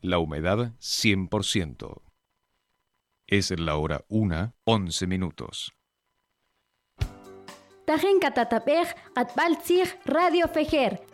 La humedad 100%. Es la hora 1:11. Tajen katatapej atbaltzig Radio Fejer